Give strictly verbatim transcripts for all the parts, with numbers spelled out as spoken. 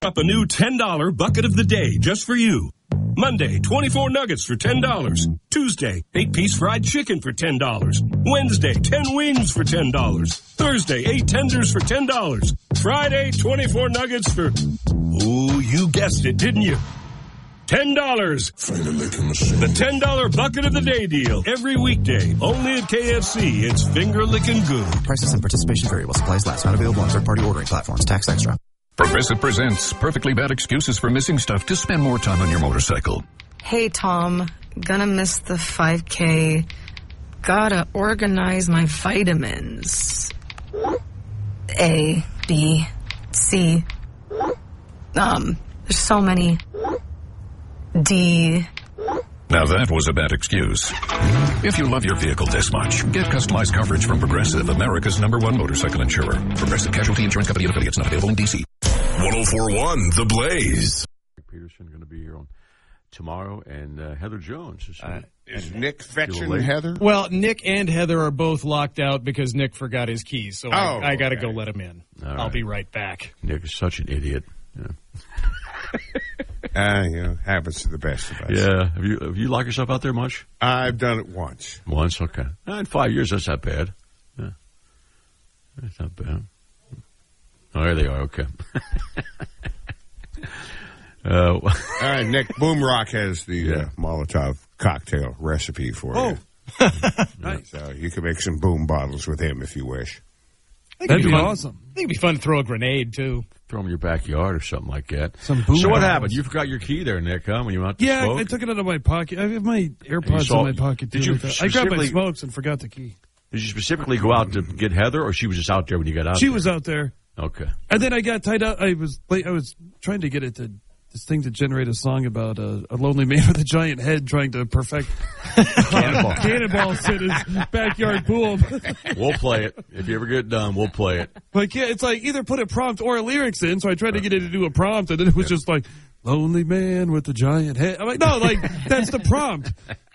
Up a new ten dollar bucket of the day just for you. Monday, twenty-four nuggets for ten dollars. Tuesday, eight-piece fried chicken for ten dollars. Wednesday, ten wings for ten dollars. Thursday, eight tenders for ten dollars. Friday, twenty-four nuggets for... Oh, you guessed it, didn't you? ten dollars. The ten dollar bucket of the day deal. Every weekday. Only at K F C. It's finger-licking good. Prices and participation vary while supplies last. Not available on third-party ordering platforms. Tax extra. Progressive presents perfectly bad excuses for missing stuff to spend more time on your motorcycle. Hey, Tom. Gonna miss the five K. Gotta organize my vitamins. A, B, C. Um, there's so many. D. Now that was a bad excuse. If you love your vehicle this much, get customized coverage from Progressive, America's number one motorcycle insurer. Progressive Casualty Insurance Company and affiliates, not available in D C. one oh four point one The Blaze. Peterson going to be here on tomorrow, and uh, Heather Jones. Is, uh, is Nick fetching Heather? Well, Nick and Heather are both locked out because Nick forgot his keys, so oh, I, I got to okay. go let him in. All I'll right. be right back. Nick is such an idiot. Yeah. Uh, you know, happens to the best of us. Yeah. Have you have you locked yourself out there much? I've done it once. Once, okay. Uh, in five years, that's not bad. Yeah. That's not bad. Oh, there they are. Okay. uh, All right, Nick, Boomrock has the Yeah. uh, Molotov cocktail recipe for Oh. you. Nice. So you can make some boom bottles with him if you wish. That'd be awesome. I think it'd be fun to throw a grenade, too. Throw them in your backyard or something like that. Some boom so what bottles. happened? You forgot your key there, Nick, huh, when you went out to Yeah, smoke? I took it out of my pocket. I have my AirPods saw- in my pocket. did too, you like that. I grabbed my specifically- smokes and forgot the key. Did you specifically go out to get Heather, or she was just out there when you got out She there? was out there. Okay. And then I got tied up. I was late. I was trying to get it to this thing to generate a song about a, a lonely man with a giant head trying to perfect Cannonball. cannonballs in his backyard pool. We'll play it. If you ever get done, we'll play it. Like, yeah, it's like either put a prompt or lyrics in. So I tried to get it to do a prompt, and then it was just like lonely man with a giant head. I'm like, no, like that's the prompt.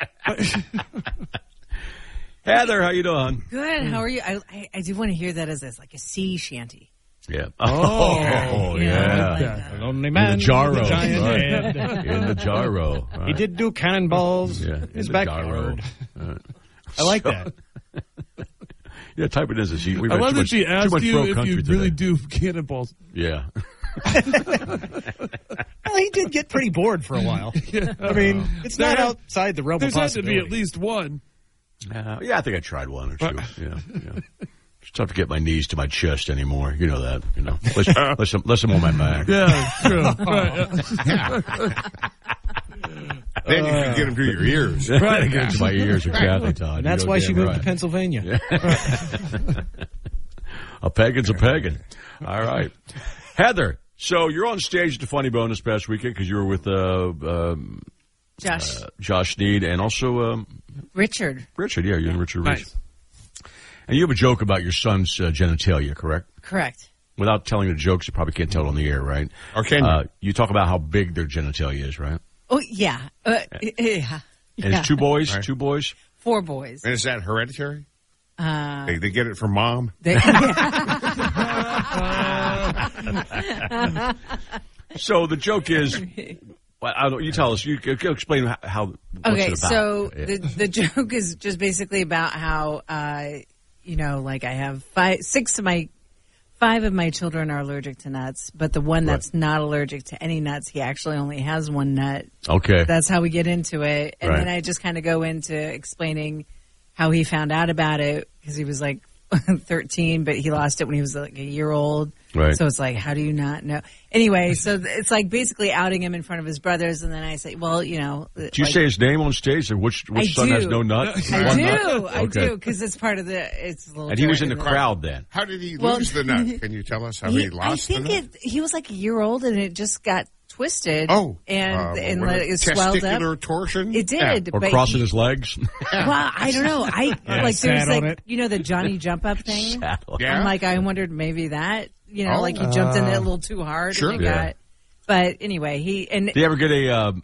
Heather, how you doing? Good. How are you? I I, I do want to hear that as this, like a sea shanty. Yeah. Oh, yeah. yeah. Yeah. A lonely In man the Jarro. with a giant Right. head. In the Jarro. Right. He did do cannonballs Yeah, in in his the backyard. Jarro. Right. I like So- that. Yeah, type it as a sheet. We've I had love too that much- she too asked much you throw if country you today. really do cannonballs. Yeah. Well, he did get pretty bored for a while. Yeah. I mean, it's There not had- outside the realm of There's had to possibility. be at least one. Uh, yeah, I think I tried one or two. Yeah, yeah. It's tough to get my knees to my chest anymore. You know that. You know, listen, listen, listen on my back. Yeah, true. Right. Then you can get them to your ears. Right, get into my ears exactly, Todd. And that's You know why she damn moved right. to Pennsylvania. A pagan's a pagan. All right, Heather. So you're on stage at the Funny Bone this past weekend because you were with uh, um, Josh. uh, Josh Sneed and also um, Richard. Richard. Yeah, you and Richard. Rich. Nice. And you have a joke about your son's uh, genitalia, correct? Correct. Without telling the jokes, you probably can't tell it on the air, right? Or can you? Uh, you talk about how big their genitalia is, right? Oh, yeah. Uh, yeah. And Yeah. it's two boys, Right. two boys. Four boys. And is that hereditary? Uh, They, they get it from mom? they, So the joke is, well, I don't, you tell us. You, you explain how. how what's okay, it about. so Yeah. the the joke is just basically about how, uh, you know, like I have five, six of my, five of my children are allergic to nuts, but the one that's not allergic to any nuts, he actually only has one nut. Okay. That's how we get into it. And Right. then I just kind of go into explaining how he found out about it because he was like thirteen, but he lost it when he was like a year old. Right. So it's like, how do you not know? Anyway, so th- it's like basically outing him in front of his brothers. And then I say, well, you know. Do you like, say his name on stage? And which which I son do. has no nut? I One do. nut? I Okay. do. Because it's part of the, it's a little. And he was in dirty the little- crowd then. How did he Well, lose the nut? Can you tell us how he, He, lost I think the nut? it, he was like a year old and it just got twisted. Oh. And, uh, and what like, is it it? swelled Testicular up. torsion? It did. Or but crossing he- his legs. Well, I don't know. I Yeah, like there was sat like on it. you know the Johnny jump up thing. Saddle. Yeah. I'm like I wondered maybe that you know Oh. like he jumped in it a little too hard. Sure. And it Yeah. got, but anyway, he and Did he ever get a uh,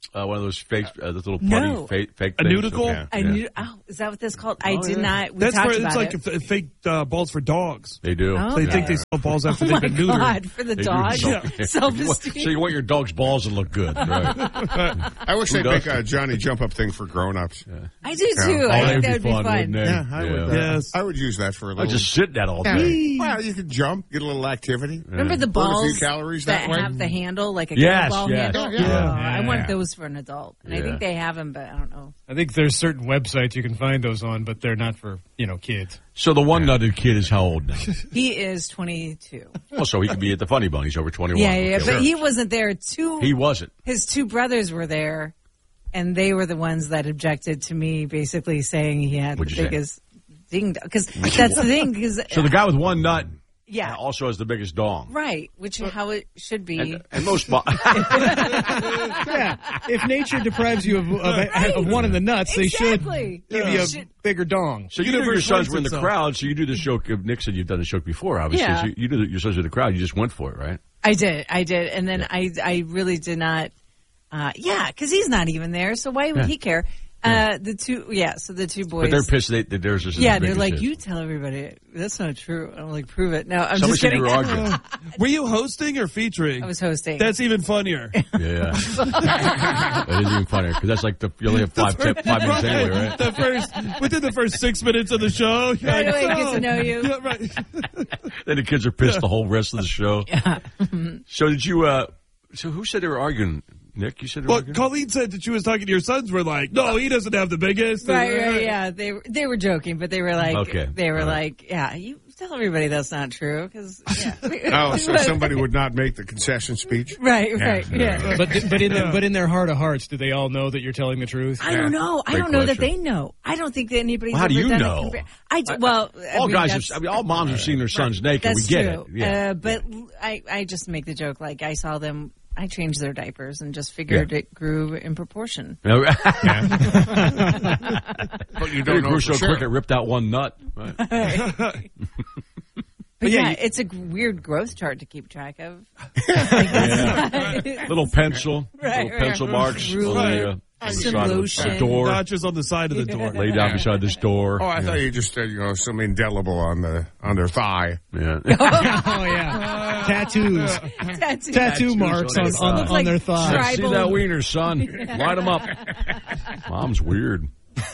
Uh, one of those fake, uh, those little No. putty fake, fake A things. nudicle? Yeah. I yeah. knew. Oh, is that what that's called? I Oh, did yeah. not. We That's talked for, about it's like it. a f- fake uh, balls for dogs. They do. Oh, They okay. think they sell balls after Oh they've my been neutered. God, for the They do. dog, So- self-esteem. So you want your dog's balls to look good, right? I wish Who they'd make does? a Johnny jump up thing for grown-ups. I do Yeah. too. Oh, I that think would that would be be fun, fun. wouldn't it? Yeah, I would. Uh, Yes. I would use that for a I little. just sit that all Yeah. day. Well, you could jump, get a little activity. Remember the Burn a few balls calories that, that way? have the handle, like a Yes, kettleball yes. handle? Yeah, yeah. Oh, I want Yeah. those for an adult, and I Yeah. think they have them, but I don't know. I think there's certain websites you can find those on, but they're not for, you know, kids. So the one-nutted kid is how old now? He is twenty-two. Oh, so he could be at the Funny Bone. He's over twenty-one. Yeah, yeah, Okay, but sure. he wasn't there. Two, He wasn't. his two brothers were there, and they were the ones that objected to me, basically saying he had What'd the you say? biggest ding. Because that's the thing. Because So the guy with one nut yeah, also has the biggest dong. right, which is how it should be. And, and most mo- Yeah. If nature deprives you of, of, of one of the nuts, they Exactly. should give Yeah. you a Should- bigger dong. So you knew your Universe sons likes were in the itself. crowd, so you do this joke. Nick said you've done this joke before, obviously. Yeah. So you, you knew that your sons were in the crowd. You just went for it, right? I did, I did, and then I, I really did not. Uh, yeah, because he's not even there, so why would Yeah. he care? Uh, the two, yeah, so the two boys. But they're pissed that that theirs isn't Yeah, as big they're as like, his. you tell everybody that's not true. I'm like, prove it. No, I'm Somebody just said kidding. you were arguing. Were you hosting or featuring? I was hosting. That's even funnier. Yeah. That is even funnier, because that's like the, you only have five, ten, five minutes anyway, right? The first, within the first six minutes of the show, you're Right like, away, get "Oh." to know you. Yeah, right. Then the kids are pissed the whole rest of the show. Yeah. So did you, uh, so who said they were arguing? Nick, you said they were Well, arguing? Colleen said that she was talking to your sons. Were like, no, he doesn't have the biggest. Right, right, yeah. They were they were joking, but they were like, Okay, they were all right. like, yeah, you tell everybody that's not true, because yeah. Oh, so somebody would not make the concession speech? Right, right, yeah. But but in their, but in their heart of hearts, do they all know that you're telling the truth? I don't know. I Great don't know that question. they know. I don't think that anybody's Well, how do ever you done know? A compar- I do, well, I all mean, guys, that's- have, I mean, all moms have seen their sons naked. That's we get true. it. Yeah. Uh, but I, I just make the joke like I saw them. I changed their diapers and just figured Yeah. it grew in proportion. No. But you It don't know grew for so sure. quick it ripped out one nut. Right. But yeah, yeah, you- it's a g- weird growth chart to keep track of. Little pencil, Right, little right. pencil marks on Ruler. the, uh, on the Some side of the- lotion. the door. Notches on the side of the door. Lay down beside this door. Oh, I thought you just said, you know, some indelible on the on their thigh. Yeah. Oh yeah, tattoos, Tattoo. tattoo marks on on their on, thigh. on Like their thighs. tri- See Tribal- that wiener, son? Light them up. Mom's weird.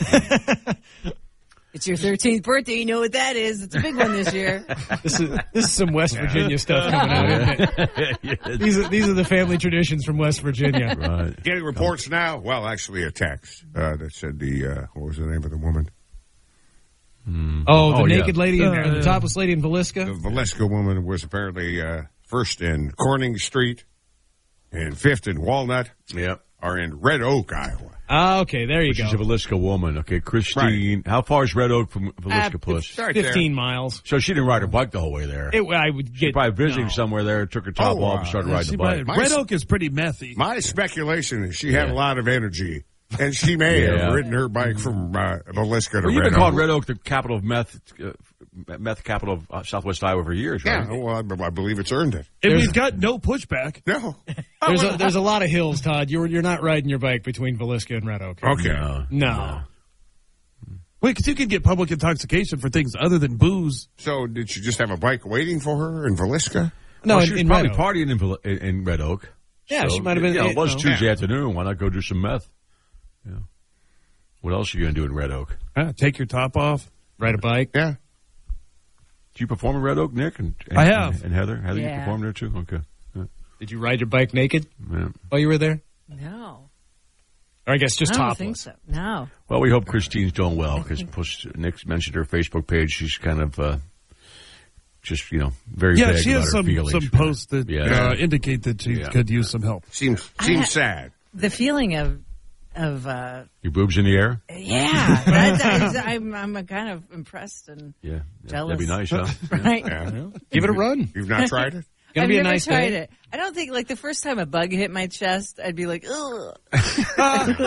It's your thirteenth birthday. You know what that is. It's a big one this year. This is this is some West Virginia stuff coming out. Isn't it? Yeah. These are these are the family traditions from West Virginia. Right. Getting reports now. Well, actually, a text uh, that said the uh, what was the name of the woman? Oh, the Oh, yeah. naked lady, in, Uh, the topless lady in The Villisca. Valeska woman was apparently uh, first in Corning Street, and fifth in Walnut, Yep. are in Red Oak, Iowa. Ah, okay, there you She's go. a Villisca woman. Okay, Christine. How far is Red Oak from Villisca Uh, Push? It's right Fifteen miles. So she didn't ride her bike the whole way there. It, I would She get probably visiting no. somewhere there, took her top Oh, off, wow. and started riding She the bike. might- My- Red Oak is pretty methy. My speculation is she had Yeah. a lot of energy, and she may Yeah. have ridden her bike from uh, Valeska to Well, you've Red been called Oak. Red Oak the capital of meth, uh, meth capital of uh, Southwest Iowa for years, right? Yeah, well, I, I believe it's earned it. And we've got no pushback. No. There's a, there's a lot of hills, Todd. You're you're not riding your bike between Villisca and Red Oak. Okay. No. No. Wait, because you can get public intoxication for things other than booze. So did she just have a bike waiting for her in Valeska? No, Well, in, she was in probably Red Oak. partying in, Vil- in, in Red Oak. Yeah, So, she might have been. You know, it was no. Tuesday afternoon. Why not go do some meth? Yeah. What else are you going to do in Red Oak? Ah, take your top off. Ride a bike. Yeah. Did you perform in Red Oak, Nick? And, and I have. And, Heather? Heather, you Yeah. performed there too? Okay. Yeah. Did you ride your bike naked Yeah. while you were there? No, Or I guess just I don't topless. think so. No. Well, we hope Christine's doing well because Nick mentioned her Facebook page. She's kind of uh, just, you know, very Yeah, vague she about has her some, feelings. some posts that Yeah. uh, indicate that she Yeah. could use some help. Seems I seems ha- sad. The feeling of of uh, Your boobs in the air? yeah, that, that, I'm I'm kind of impressed and Yeah. Jealous. That'd be nice, huh? right. Yeah. Give it a run. You've not tried it? Gonna I've be a never nice tried day. it. I don't think, like, the first time a bug hit my chest, I'd be like, ugh. What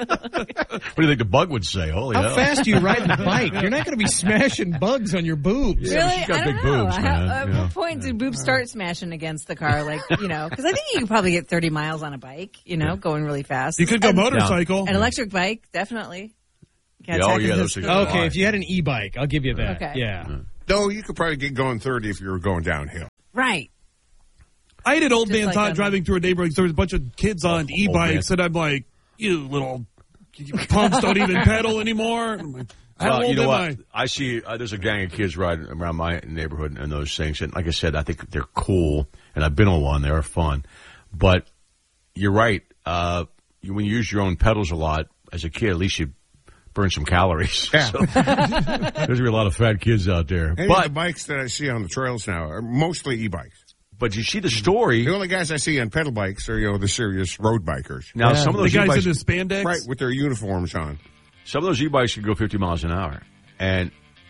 do you think the bug would say? Holy How hell. fast do you ride the bike? You're not going to be smashing bugs on your boobs. Yeah, Really? she's got I don't big know. boobs, How- man. At Yeah. what point do boobs start smashing against the car? Like, you know, because I think you could probably get thirty miles on a bike, you know, going really fast. You could go And- motorcycle. An electric bike, definitely. Can't Yeah, oh, tack yeah, it those to things the- are Okay, if you had an e-bike, I'll give you that. Okay. Yeah. No, you could probably get going thirty if you were going downhill. Right. I had an old Just man like thought a- driving through a neighborhood. There was a bunch of kids on e-bikes, and I'm like, "You little punks don't even pedal anymore." I'm like, How Well, old you know am what? I? I see uh, there's a gang of kids riding around my neighborhood and those things. And like I said, I think they're cool. And I've been on one. They are fun. But you're right. Uh, you, when you use your own pedals a lot as a kid, at least you burn some calories. Yeah. So, there's going to be a lot of fat kids out there. Any of but the bikes that I see on the trails now are mostly e-bikes. But you see the story. The only guys I see on pedal bikes are, you know, the serious road bikers. Now, some of The those guys e-bikes, in the spandex? Right, with their uniforms on. some of those e-bikes can go fifty miles an hour. And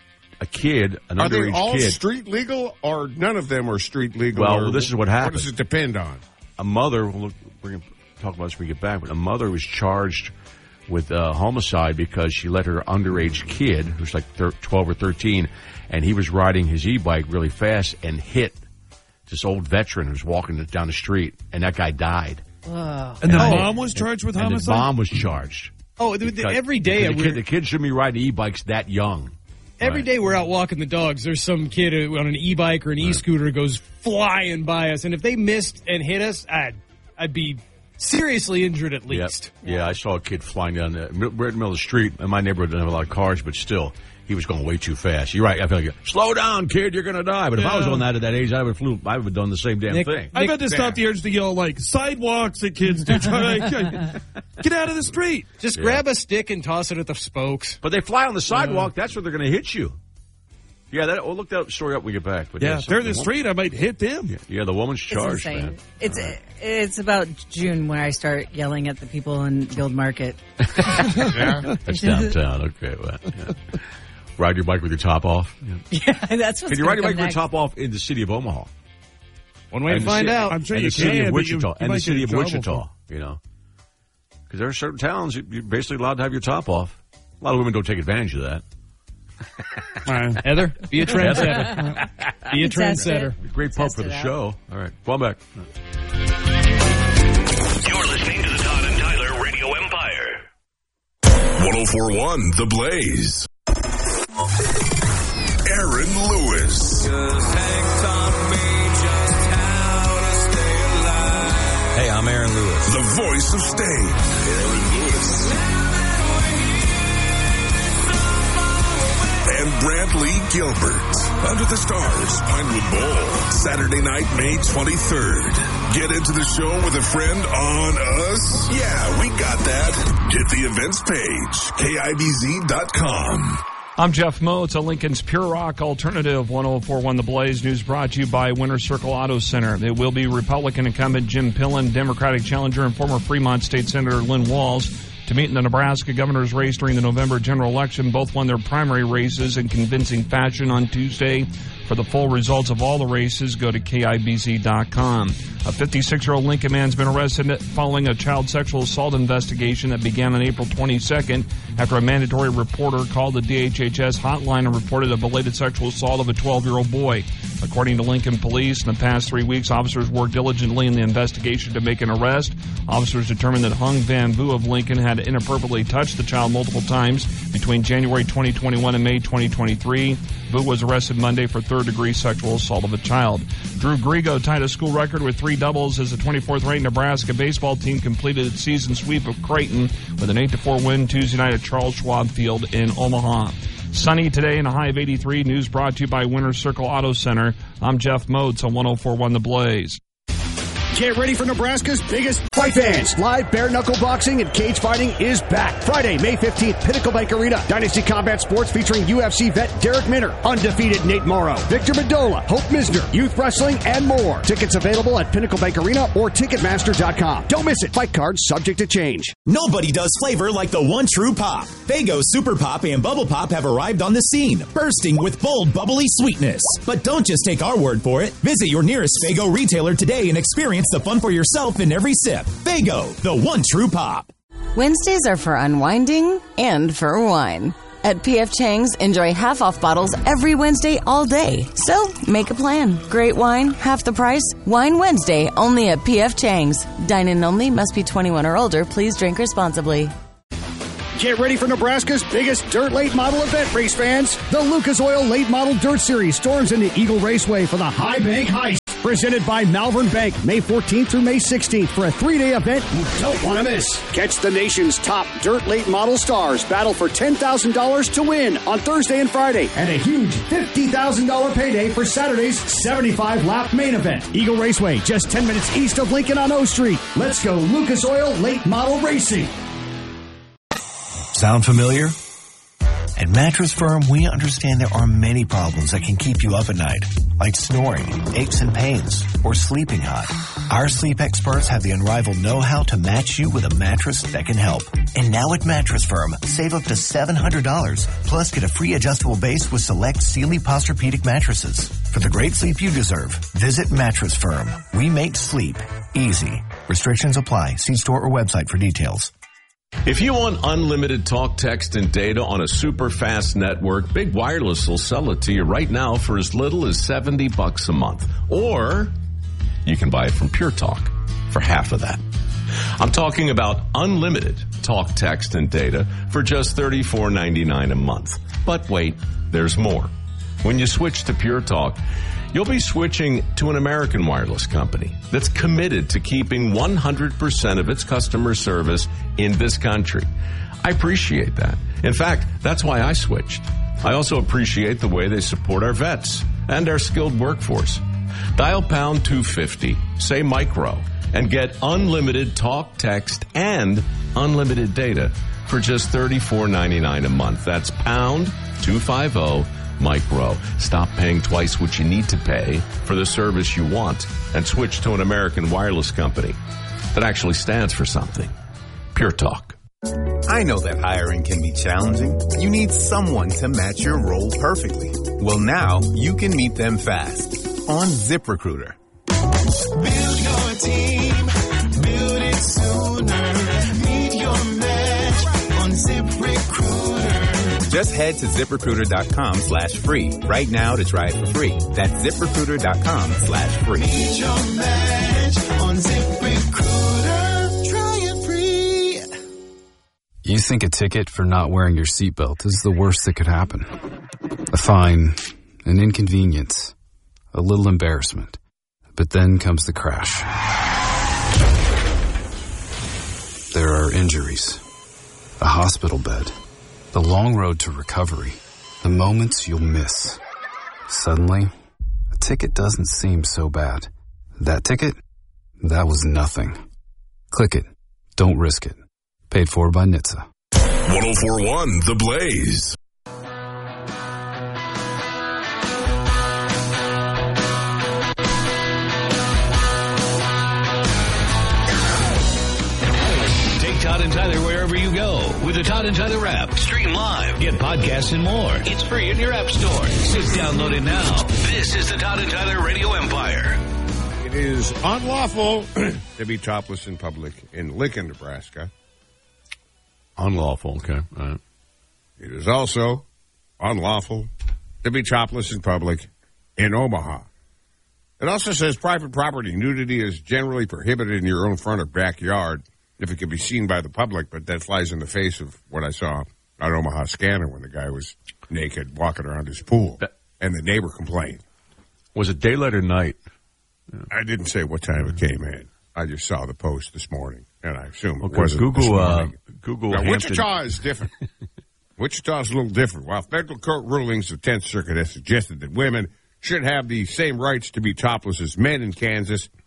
a kid, an Are they underage all kid, street legal, or none of them are street legal? Well, or this is what What happened. does it depend on? a mother, we'll look, we're going to talk about this when we get back, but a mother was charged with uh, homicide because she let her underage kid, who's like thir- twelve or thirteen, and he was riding his e-bike really fast and hit this old veteran who was walking down the street, and that guy died. Whoa. And the Oh. mom was charged with And the homicide? mom was charged. Oh, the, the, Because- every day because the we're, kid, the kid shouldn't be riding e-bikes that young. every Right. day we're out walking the dogs. There's some kid who- on an e-bike or an e-scooter goes flying by us, and if they missed and hit us, I'd I'd be seriously injured at Yep. least. Yeah, I saw a kid flying down the we're in the middle of the street, and my neighborhood doesn't have a lot of cars, but still, he was going way too fast. You're right. I feel like, slow down, kid, you're going to die. But if I was Yeah. on that at that age, I would have flew. I would have done the same damn Nick- thing. I've had to Nick stop the urge to yell, like, sidewalks at kids to try to get out of the street. Just Yeah. grab a stick and toss it at the spokes. But they fly on the sidewalk. That's where they're going to hit you. Yeah, that, we'll look that story up when we get back. But Yeah, yeah, if they're in the the street, I might hit them. woman- Yeah, the woman's It's charged, insane. man. It's it's about June when I start yelling at the people in Guild Market. Yeah. That's downtown. Okay, well, yeah. Ride your bike with your top off. Yeah. Yeah, that's what's Can you gonna ride your come bike with next. your top off in the city of Omaha? One way And to the find ci- out. I'm sure and you the city can, of but you- Wichita, you and might the city get of in trouble Wichita, you know, because there are certain towns you- you're basically allowed to have your top off. A lot of women don't take advantage of that. Uh, Heather, be a trendsetter. be a Test it. trendsetter. Great pump Test for it the out. show. All right, go on back. You're listening to the Todd and Tyler Radio Empire. one oh four point one The Blaze. Aaron Lewis. Hey, I'm Aaron Lewis. The voice of state. Aaron Lewis. And Brantley Gilbert. Under the Stars, Pinewood Bowl. Saturday night, May twenty-third. Get into the show with a friend on us? Yeah, we got that. Hit the events page, K I B Z dot com. I'm Jeff Moe. It's a Lincoln's Pure Rock Alternative. one oh four point one The Blaze News brought to you by Winter Circle Auto Center. It will be Republican incumbent Jim Pillen, Democratic challenger and former Fremont State Senator Lynn Walls to meet in the Nebraska governor's race during the November general election. Both won their primary races in convincing fashion on Tuesday. For the full results of all the races, go to K I B Z dot com. A fifty-six-year-old Lincoln man's been arrested following a child sexual assault investigation that began on April twenty-second after a mandatory reporter called the D H H S hotline and reported a belated sexual assault of a twelve-year-old boy. According to Lincoln Police, in the past three weeks, officers worked diligently in the investigation to make an arrest. Officers determined that Hung Van Vu of Lincoln had inappropriately touched the child multiple times between January twenty twenty-one and May twenty twenty-three. Vu was arrested Monday for third-degree sexual assault of a child. Drew Grigo tied a school record with three doubles as the twenty-fourth ranked Nebraska baseball team completed its season sweep of Creighton with an eight to four win Tuesday night at Charles Schwab Field in Omaha. Sunny today and a high of eighty-three. News brought to you by Winter Circle Auto Center. I'm Jeff Motes on one oh four point one The Blaze. Get ready for Nebraska's biggest fight fans. Live bare knuckle boxing and cage fighting is back. Friday, May fifteenth, Pinnacle Bank Arena. Dynasty Combat Sports featuring U F C vet Derek Minner, undefeated Nate Morrow, Victor Mendola, Hope Misner, youth wrestling, and more. Tickets available at Pinnacle Bank Arena or Ticketmaster dot com. Don't miss it. Fight cards subject to change. Nobody does flavor like the one true pop. Faygo Super Pop and Bubble Pop have arrived on the scene, bursting with bold, bubbly sweetness. But don't just take our word for it. Visit your nearest Faygo retailer today and experience the fun for yourself in every sip. Faygo, the one true pop. Wednesdays are for unwinding and for wine. At P F Chang's, enjoy half-off bottles every Wednesday all day. So, make a plan. Great wine, half the price. Wine Wednesday, only at P F Chang's. Dine-in only, must be twenty-one or older. Please drink responsibly. Get ready for Nebraska's biggest dirt late model event, race fans. The Lucas Oil Late Model Dirt Series storms into Eagle Raceway for the High Bank Heist. Presented by Malvern Bank, May fourteenth through May sixteenth for a three-day event you don't want to miss. Catch the nation's top dirt late model stars battle for ten thousand dollars to win on Thursday and Friday, and a huge fifty thousand dollars payday for Saturday's seventy-five lap main event. Eagle Raceway, just ten minutes east of Lincoln on O Street. Let's go Lucas Oil Late Model Racing. Sound familiar? At Mattress Firm, we understand there are many problems that can keep you up at night, like snoring, aches and pains, or sleeping hot. Our sleep experts have the unrivaled know-how to match you with a mattress that can help. And now at Mattress Firm, save up to seven hundred dollars, plus get a free adjustable base with select Sealy Posturepedic mattresses. For the great sleep you deserve, visit Mattress Firm. We make sleep easy. Restrictions apply. See store or website for details. If you want unlimited talk, text, and data on a super fast network, Big Wireless will sell it to you right now for as little as seventy bucks a month. Or you can buy it from Pure Talk for half of that. I'm talking about unlimited talk, text, and data for just thirty-four ninety-nine a month. But wait, there's more. When you switch to Pure Talk, you'll be switching to an American wireless company that's committed to keeping one hundred percent of its customer service in this country. I appreciate that. In fact, that's why I switched. I also appreciate the way they support our vets and our skilled workforce. Dial pound two fifty, say micro, and get unlimited talk, text, and unlimited data for just thirty-four ninety-nine a month. That's pound two fifty. Micro. Stop paying twice what you need to pay for the service you want and switch to an American wireless company that actually stands for something. Pure Talk. I know that hiring can be challenging. You need someone to match your role perfectly. Well, now you can meet them fast on ZipRecruiter. Build your team. Build it sooner. Meet your match on ZipRecruiter. Just head to ZipRecruiter.com slash free right now to try it for free. That's ZipRecruiter.com slash free. Meet your match on ZipRecruiter. Try it free. You think a ticket for not wearing your seatbelt is the worst that could happen. A fine, an inconvenience, a little embarrassment. But then comes the crash. There are injuries, a hospital bed, the long road to recovery, the moments you'll miss. Suddenly, a ticket doesn't seem so bad. That ticket? That was nothing. Click it. Don't risk it. Paid for by N H T S A. one oh four point one The Blaze. Todd and Tyler wherever you go with the Todd and Tyler app. Stream live, get podcasts and more. It's free in your app store. Just download it now. This is the Todd and Tyler Radio Empire. It is unlawful to be topless in public in Lincoln, Nebraska. Unlawful, okay. All right. It is also unlawful to be topless in public in Omaha. It also says private property nudity is generally prohibited in your own front or backyard if it can be seen by the public, but that flies in the face of what I saw on Omaha Scanner when the guy was naked walking around his pool, and the neighbor complained. Was it daylight or night? I didn't say what time it came in. I just saw the post this morning, and I assume it Okay, wasn't Google, this uh, morning. Google Now, Hampton- Wichita is different. Wichita is a little different. While federal court rulings of tenth Circuit have suggested that women should have the same rights to be topless as men in Kansas,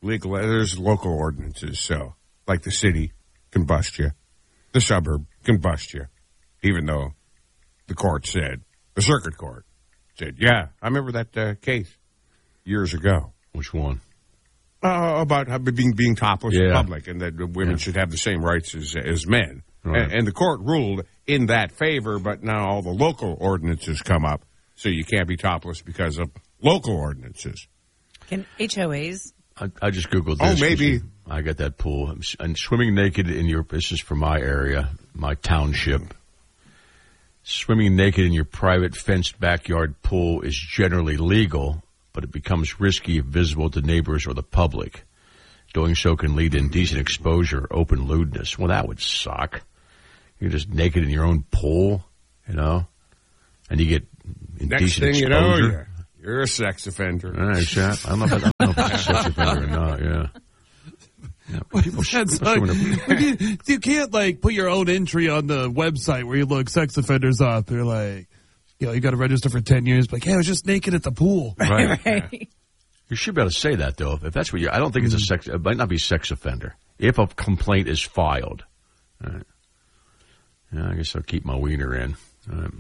legal. There's local ordinances, so like the city can bust you, the suburb can bust you, even though the court said, the circuit court said, yeah, I remember that uh, case years ago. Which one? Uh, about how being being topless Yeah. in public, and that women Yeah. should have the same rights as as men. Right. And, and the court ruled in that favor, but now all the local ordinances come up, so you can't be topless because of local ordinances. Can H O As? I, I just Googled Oh, this. maybe. I got that pool. And swimming naked in your, this is from my area, my township. Swimming naked in your private fenced backyard pool is generally legal, but it becomes risky if visible to neighbors or the public. Doing so can lead to indecent exposure or open lewdness. Well, that would suck. You're just naked in your own pool, you know, and you get indecent Next thing exposure. you know, you're, you're a sex offender. All right, Chap. I don't know if, I don't know if it's a sex offender or not, yeah. Yeah, but people That's swimming like, in- you, you can't like put your own entry on the website where you look sex offenders up. They're like, you know, you got to register for ten years. Like, hey, I was just naked at the pool. Right. right. You should be able to say that, though. If that's what you, I don't think it's a sex, it might not be sex offender. If a complaint is filed. All right. Yeah, I guess I'll keep my wiener in. Um.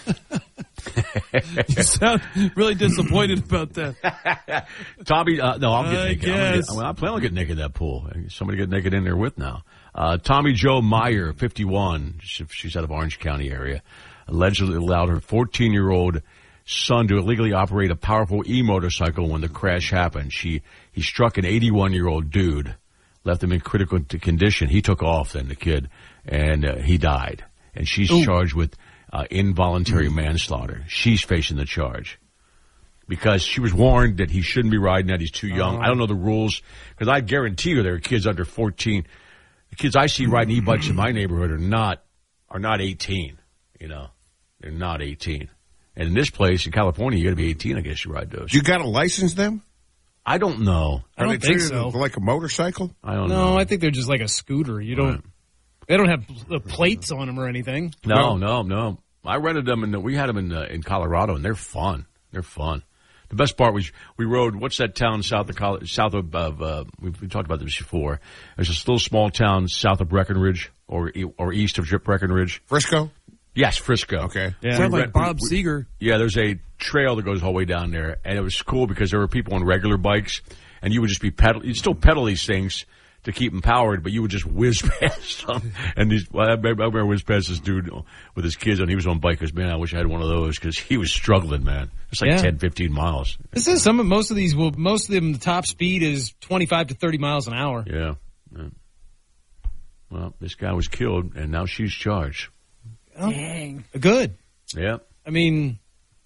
You sound really disappointed about that. Tommy, uh, no, I'll get I naked. I'm gonna guess. get, I plan on getting naked in that pool. Somebody get naked in there with now. Uh, Tommy Jo Meyer, fifty-one, she, she's out of Orange County area, allegedly allowed her fourteen-year-old son to illegally operate a powerful e-motorcycle when the crash happened. She He struck an eighty-one-year-old dude, left him in critical condition. He took off then, the kid, and uh, he died. And she's Ooh. charged with uh, involuntary manslaughter. She's facing the charge. Because she was warned that he shouldn't be riding that. He's too young. Oh. I don't know the rules. Because I guarantee you there are kids under fourteen. The kids I see riding e-bikes in my neighborhood are not are not eighteen. You know, they're not eighteen. And in this place in California, you got to be eighteen. I guess you ride those. You got to license them? I don't know. I Are don't they think treated so. like a motorcycle? I don't No, know. I think they're just like a scooter. You don't. They don't have the plates on them or anything. No, no, no. I rented them, and we had them in uh, in Colorado, and they're fun. They're fun. The best part was we rode. What's that town south of Col- south of? of uh, we've, we talked about this before. There's this little small town south of Breckenridge, or e- or east of Breckenridge. Frisco. Yes, Frisco. Okay. Yeah. We Sound like rent- Bob we- we- Seger. Yeah, there's a trail that goes all the way down there, and it was cool because there were people on regular bikes, and you would just be pedal. You'd still pedal these things to keep them powered, but you would just whiz past them. And these, well, I remember I whiz past this dude with his kids, and he was on bike. Because man, I wish I had one of those because he was struggling, man. It's like Yeah. ten, fifteen miles. This is some of most of these. Will most of them the top speed is twenty-five to thirty miles an hour. Yeah. yeah. Well, this guy was killed, and now she's charged. Dang. Good. Yeah. I mean,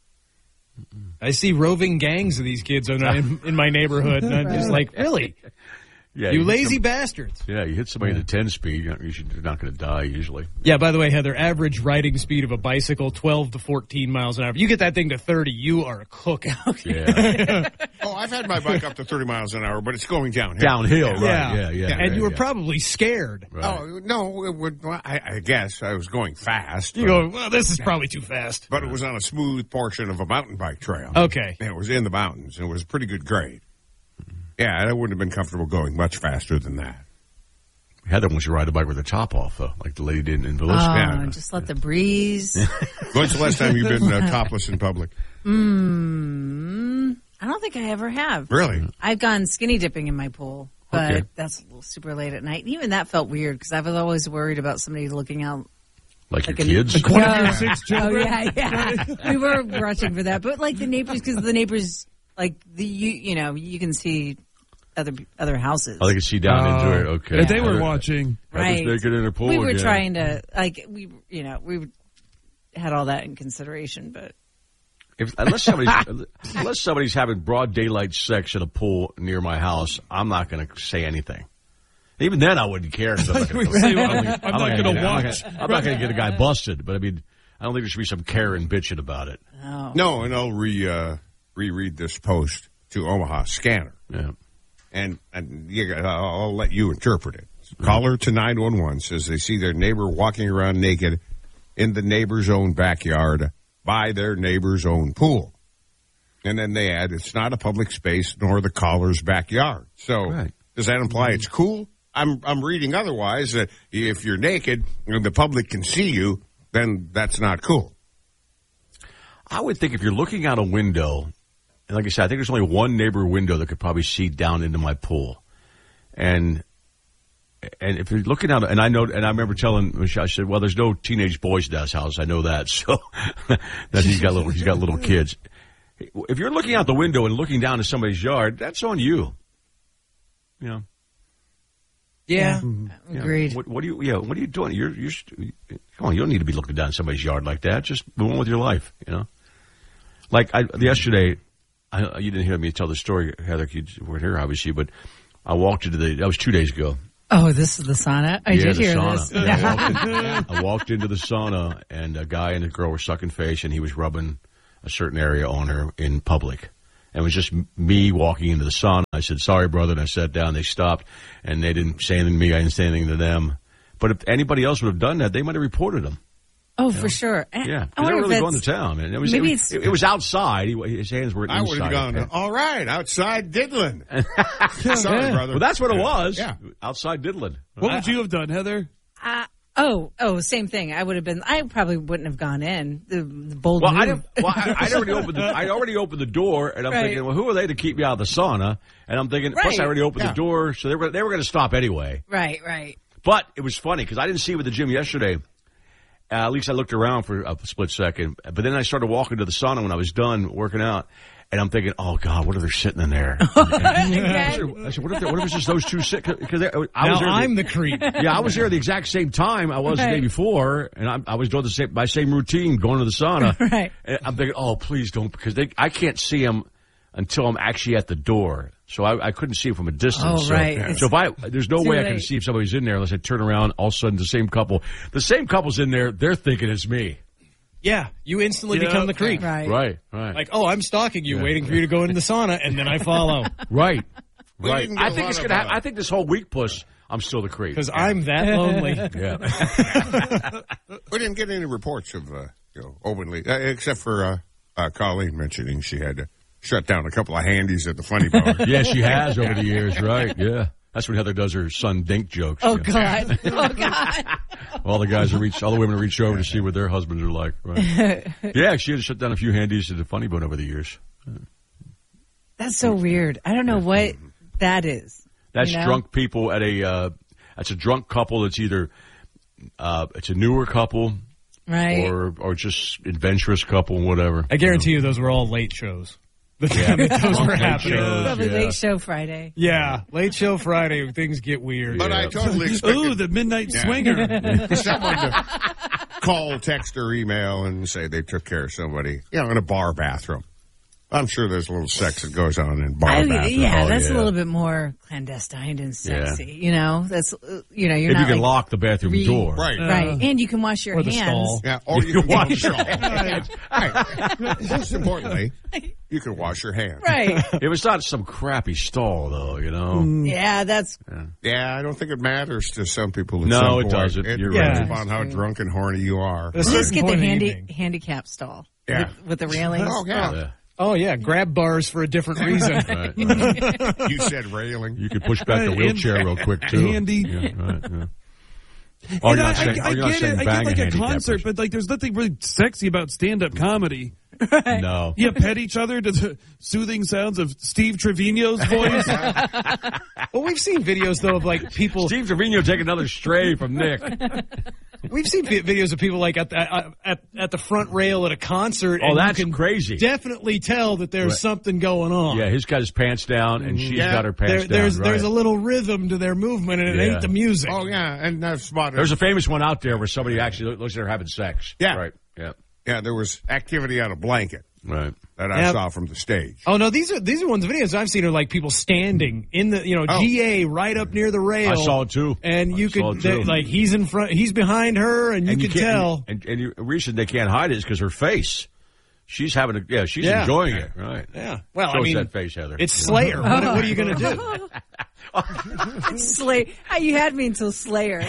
I see roving gangs of these kids in, in, in my neighborhood, and I'm just like, really? Yeah, You hit lazy some- bastards. Yeah, you hit somebody at a ten speed, you're not, you should- you're not going to die usually. Yeah, by the way, Heather, average riding speed of a bicycle, twelve to fourteen miles an hour. If you get that thing to thirty, you are a cookout. Yeah. Oh, I've had my bike up to thirty miles an hour, but it's going downhill. Downhill, right? Yeah, yeah. And right, you were yeah. probably scared. Oh, no, it would, well, I, I guess I was going fast. You but- go, well, this is probably too fast. But it was on a smooth portion of a mountain bike trail. Okay. And it was in the mountains, and it was a pretty good grade. Yeah, I wouldn't have been comfortable going much faster than that. Heather wants to ride a bike with the top off, though, like the lady did in Oh, Village. Yeah. just let the breeze. When's the last time you've been uh, topless in public? Mm, I don't think I ever have. Really? I've gone skinny dipping in my pool, but Okay. that's a little super late at night. Even that felt weird because I was always worried about somebody looking out. Like, Like your an- kids? One of Yeah. your six Oh children. yeah, yeah. We were rushing for that, but like the neighbors, because the neighbors, like the you, you know, you can see other other houses. Oh, they can see down into it. Okay. Yeah, they were Heather- watching. Heather's Right. naked in her pool we were again. trying to like we, you know, we had all that in consideration, but If, unless somebody's unless somebody's having broad daylight sex at a pool near my house, I'm not going to say anything. Even then, I wouldn't care. 'Cause I'm not going Say, well, I'm not gonna watch. I'm not going to get a guy busted, but I mean, I don't think there should be some Karen bitching about it. oh. No, and I'll re uh, reread this post to Omaha Scanner, Yeah. and and you, got- I'll, I'll let you interpret it. Caller to nine one one says they see their neighbor walking around naked. in the neighbor's own backyard by their neighbor's own pool. And then they add, it's not a public space nor the caller's backyard. So Right. does that imply it's cool? I'm I'm reading otherwise that if you're naked and the public can see you, then that's not cool. I would think if you're looking out a window, and like I said, I think there's only one neighbor window that could probably see down into my pool. And and if you're looking out, and I know, and I remember telling Michelle, I said, well, there's no teenage boys in this house. I know that. So that he's got little, he's got little kids. If you're looking out the window and looking down to somebody's yard, that's on you. You know. Yeah, You know, agreed. what, what are you? Yeah, what are you doing? You're, you're. Come on, you don't need to be looking down somebody's yard like that. Just move on with your life. You know. Like I, yesterday, I, you didn't hear me tell the story, Heather. You weren't here, obviously, but I walked into the. That was two days ago. Oh, this is the sauna. I yeah, did the hear sauna. this. Yeah, I, walked in, I walked into the sauna, and a guy and a girl were sucking face, and he was rubbing a certain area on her in public. And it was just me walking into the sauna. I said, sorry, brother, and I sat down. They stopped, and they didn't say anything to me. I didn't say anything to them. But if anybody else would have done that, they might have reported him. Oh, for sure. I- Yeah, I they wonder were if really going that's- to town, man. It was, maybe it, it's- it, it was outside. He, his hands were I would inside. have gone, all right, outside diddling. Sorry, brother. Well, that's what it was. Yeah. Outside diddling. What would you have done, Heather? Uh, oh, oh, same thing. I would have been. I probably wouldn't have gone in. The, the bold Well, move. I didn't, well, I, I'd already opened. The, I'd already opened the door, and I'm Right. thinking, well, who are they to keep me out of the sauna? And I'm thinking, plus Right. I already opened Yeah. the door, so they were they were going to stop anyway. Right, right. But it was funny because I didn't see him at the gym yesterday. Uh, at least I looked around for a split second, but then I started walking to the sauna when I was done working out. And I'm thinking, oh God, what if they're sitting in there? I said, I said, what if, they- what if it's just those two sitting? Because I was Now there I'm the creep. Yeah, I was there the exact same time I was the day Right. before, and I, I was doing the same my same routine, going to the sauna. Right. And I'm thinking, oh, please don't, because they, I can't see them until I'm actually at the door. So I, I couldn't see them from a distance. Oh, so, right. So if I, there's no Too way I can late. see if somebody's in there unless I turn around. All of a sudden, the same couple, the same couple's in there. They're thinking it's me. Yeah, you instantly Yeah. become the creep. Right. Right. Right. Like, oh, I'm stalking you, Yeah. waiting for you to go into the sauna, and then I follow. right. We Right. didn't get I a think lot it's of, gonna. Ha- uh, I think this whole week, push. I'm still the creep. Because I'm that lonely. Yeah. We didn't get any reports of, uh, you know, openly, uh, except for uh, uh, Colleen mentioning she had to shut down a couple of handies at the funny bone. Yeah, she has over the years, right? Yeah. That's when Heather does her son Dink jokes. Oh Yeah. God. Oh God. All the guys will reach, all the women will reach over to see what their husbands are like. Right? Yeah, she had to shut down a few handies at the funny bone over the years. That's so weird. I don't know what that is. That's you know? drunk people at a, uh, that's a drunk couple that's either, uh, it's a newer couple. Right. Or, or just adventurous couple, whatever. I guarantee you those were all late shows. The time that those were Late happening. shows. Probably Yeah. late show Friday. Yeah, late show Friday, things get weird. But I totally expected Ooh, the midnight Yeah. swinger. someone to call, text, or email and say they took care of somebody, you know, in a bar bathroom. I'm sure there's a little sex that goes on in bar I, bathrooms. yeah, Oh, that's yeah. a little bit more clandestine and sexy. You know, that's uh, you know, you're If not you can like, lock the bathroom re- door. Right. right, and you can wash your Or the hands. stall. Yeah, or you, You can wash wash your your hands. Most importantly, you can wash your hands. Right. It was not some crappy stall, though, you know? Yeah, that's Yeah, I don't think it matters to some people. At No, some it point. doesn't. It You're depends right. upon how drunk and horny you are. At a just certain get the point in handy evening. handicap stall. Yeah. With, with the railings. Oh, yeah. Yeah. Oh, yeah, grab bars for a different reason. Right, right. You said railing. You could push back the And- wheelchair real quick, too. Handy. Yeah, right, yeah. Oh, And you're I, not saying, I, oh, I you're not get saying it. I bang get like a handicap concert, person. but like, there's nothing really sexy about stand-up comedy. No. You pet each other to the soothing sounds of Steve Trevino's voice. Well, we've seen videos, though, of like people. Steve Trevino take another stray from Nick. We've seen vi- videos of people like at the, uh, at at the front rail at a concert. Oh, and that's you can crazy. Definitely tell that there's Right. something going on. Yeah, he's got his pants down, and she's Yeah. got her pants There- down. There's right. there's a little rhythm to their movement, and it Yeah. ain't the music. Oh, yeah, and I've spotted. There's a famous one out there where somebody actually looks at her having sex. Yeah. Right. Yeah. yeah, there was activity on a blanket Right. that I Yep. saw from the stage. Oh no, these are these are ones videos I've seen are like people standing in the you know Oh. G A right up near the rail. I saw it too. and you I saw could it, too. they- like he's in front, he's behind her, and you and can can't- tell. And, and the reason they can't hide it is because her face. She's having a yeah. She's Yeah. enjoying it. Right. Yeah. Well, Show I us mean, that face, Heather. it's Slayer. what, what are you going to do? Slay. Ah, you had me until Slayer.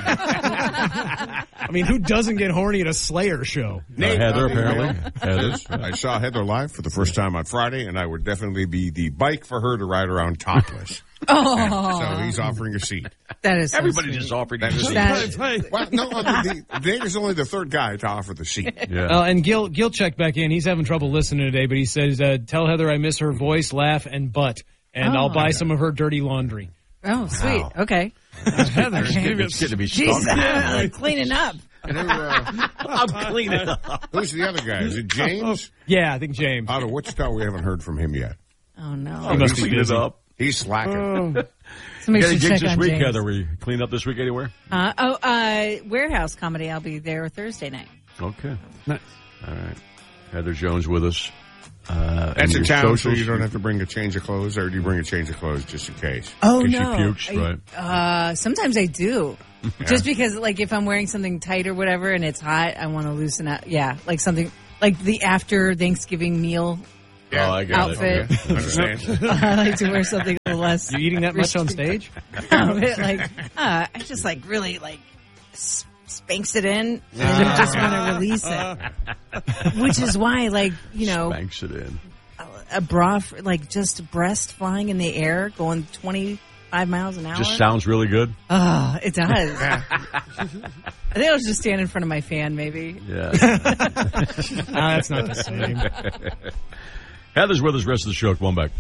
I mean, who doesn't get horny at a Slayer show? Uh, Heather, apparently. Heather. I saw Heather live for the first time on Friday, and I would definitely be the bike for her to ride around topless. Oh. So he's offering a seat. That is so Everybody sweet. just offered That a is seat. That- well, no, the, the, Dave is only the third guy to offer the seat. Yeah. Uh, and Gil Gil checked back in. He's having trouble listening today, but he says, uh, "Tell Heather I miss her voice, laugh, and butt, and Oh. I'll buy some of her dirty laundry." Oh, sweet. Wow. Okay. Heather, It's getting, it's getting to be She's stunk. uh, cleaning up. And who, uh, I'm cleaning up. who's the other guy? Is it James? yeah, I think James. Out of Wichita, we haven't heard from him yet. Oh, no. He must he's be Clean it busy. up. He's slacking. Somebody You got any should gigs check this on week, James. Heather? We clean up this week anywhere? Uh, oh, uh, Warehouse Comedy. I'll be there Thursday night. Okay. Nice. All right. Heather Jones with us. Uh, That's and in your town, so socials. you don't have to bring a change of clothes, or do you bring a change of clothes just in case? Oh, In case no. she pukes, I- right? Uh, sometimes I do. Just because, like, if I'm wearing something tight or whatever and it's hot, I want to loosen up. Yeah, like something, like the after Thanksgiving meal Yeah. Oh, I got outfit. it. Okay. Understand? I like to wear something a little less. You eating that much on stage? Um, it, like, uh, I just like really like s- spanks it in and I just want to release it. Which is why, like, you know, Banks it in. a, a bra, for, like just breast flying in the air, going twenty-five miles an hour. Just sounds really good. Oh, it does. I think I'll just stand in front of my fan, maybe. Yeah. Ah, that's not the same. Heather's with us the rest of the show. Come on back.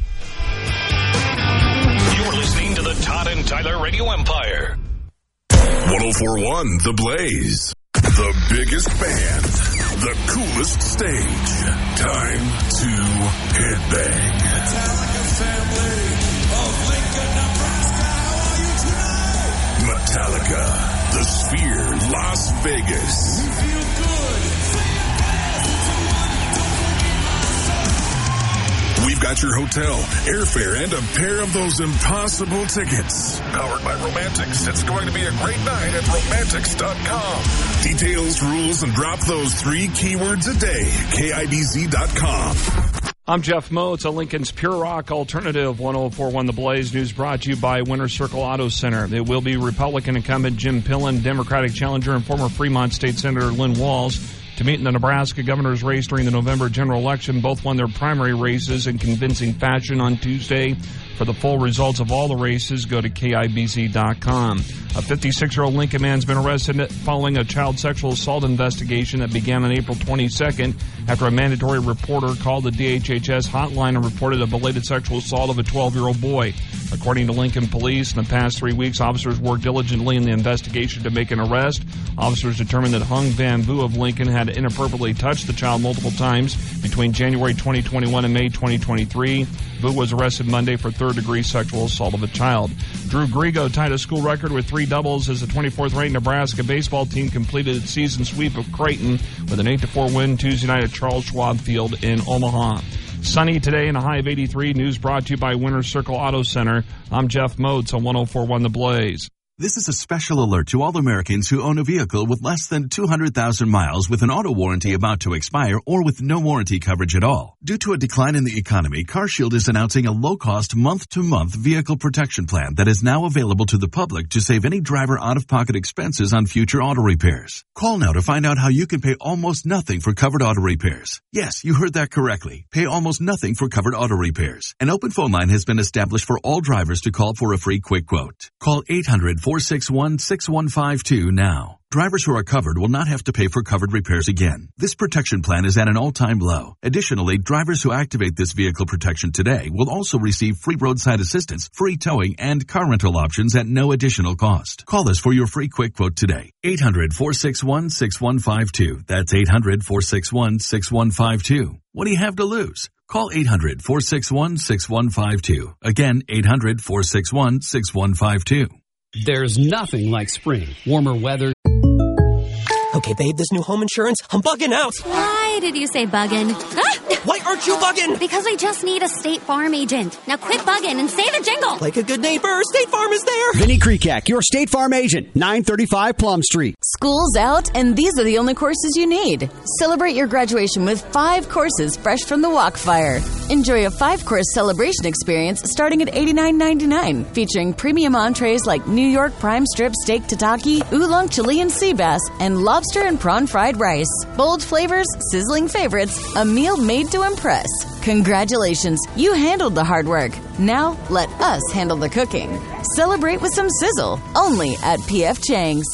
You're listening to the Todd and Tyler Radio Empire. one oh four point one The Blaze. The biggest band. The coolest stage. Time to headbang. Metallica family of Lincoln, Nebraska. How are you tonight? Metallica. The Sphere, Las Vegas. We feel good. We've got your hotel, airfare, and a pair of those impossible tickets. Powered by Romantics. It's going to be a great night at romantics dot com. Details, rules, and drop those three keywords a day. K I B Z dot com. I'm Jeff Moe. It's a Lincoln's Pure Rock Alternative. one oh four point one The Blaze News brought to you by Winter Circle Auto Center. It will be Republican incumbent Jim Pillen, Democratic challenger and former Fremont State Senator Lynn Walls to meet in the Nebraska governor's race during the November general election. Both won their primary races in convincing fashion on Tuesday. For the full results of all the races, go to K I B Z dot com. A fifty-six-year-old Lincoln man's been arrested following a child sexual assault investigation that began on April twenty-second after a mandatory reporter called the D H H S hotline and reported a belated sexual assault of a twelve-year-old boy. According to Lincoln Police, in the past three weeks, officers worked diligently in the investigation to make an arrest. Officers determined that Hung Van Vu of Lincoln had inappropriately touched the child multiple times between January twenty twenty-one and May twenty twenty-three. Vu was arrested Monday for third-degree sexual assault of a child. Drew Grigo tied a school record with three doubles as the twenty-fourth ranked Nebraska baseball team completed its season sweep of Creighton with an eight to four win Tuesday night at Charles Schwab Field in Omaha. Sunny today and a high of eighty-three. News brought to you by Winter Circle Auto Center. I'm Jeff Motes on one oh four point one The Blaze. This is a special alert to all Americans who own a vehicle with less than two hundred thousand miles with an auto warranty about to expire or with no warranty coverage at all. Due to a decline in the economy, CarShield is announcing a low-cost month-to-month vehicle protection plan that is now available to the public to save any driver out-of-pocket expenses on future auto repairs. Call now to find out how you can pay almost nothing for covered auto repairs. Yes, you heard that correctly. Pay almost nothing for covered auto repairs. An open phone line has been established for all drivers to call for a free quick quote. Call eight hundred, four six one, six one five two now. Drivers who are covered will not have to pay for covered repairs again. This protection plan is at an all-time low. Additionally, drivers who activate this vehicle protection today will also receive free roadside assistance, free towing, and car rental options at no additional cost. Call us for your free quick quote today. eight hundred, four six one, six one five two. That's eight hundred, four six one, six one five two. What do you have to lose? Call eight hundred, four six one, six one five two. Again, eight hundred, four six one, six one five two. There's nothing like spring. Warmer weather. Okay, babe, this new home insurance, I'm bugging out. Why did you say bugging? Why aren't you bugging? Because I just need a State Farm agent. Now quit bugging and say the jingle. Like a good neighbor, State Farm is there. Vinny Kreekak, your State Farm agent, nine thirty-five Plum Street. School's out, and these are the only courses you need. Celebrate your graduation with five courses fresh from the Wok Fire. Enjoy a five-course celebration experience starting at eighty-nine ninety-nine, featuring premium entrees like New York prime strip steak tataki, oolong Chilean sea bass, and lobster and prawn fried rice. Bold flavors, sizzling favorites, a meal made to impress. Congratulations, you handled the hard work. Now, let us handle the cooking. Celebrate with some sizzle, only at P F Chang's.